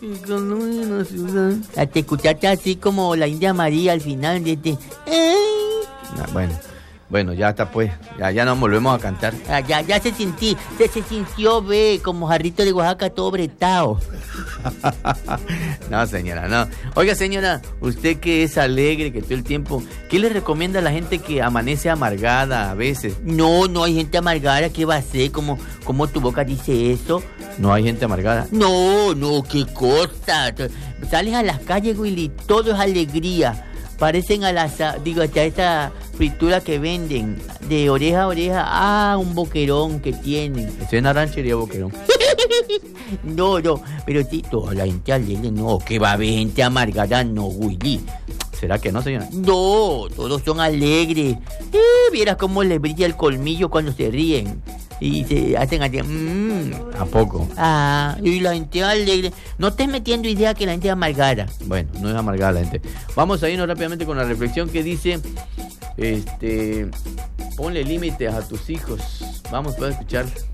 que construye una ciudad. Te escuchaste así como la India María al final de este. Bueno, ya está pues. Ya nos volvemos a cantar. Ya se sintió, ve, como jarrito de Oaxaca todo bretado. No, señora, no. Oiga, señora, usted que es alegre, que todo el tiempo, ¿qué le recomienda a la gente que amanece amargada a veces? No hay gente amargada. ¿Qué va a ser? ¿Cómo tu boca dice eso? No hay gente amargada. No, qué cosa. Sales a las calles, Willy, todo es alegría. Parecen hasta esta fritura que venden de oreja a oreja. Un boquerón que tienen. Estoy en la ranchería Boquerón. No, pero sí, toda la gente alegre, no, que va a haber gente amargada, no, Willy. ¿Será que no, señora? No, todos son alegres. Vieras cómo les brilla el colmillo cuando se ríen. Y se hacen así. ¿A poco? Y la gente alegre. No estés metiendo idea que la gente es amargada. Bueno, no es amargada la gente. Vamos a irnos rápidamente con la reflexión que dice: ponle límites a tus hijos. Vamos a escuchar.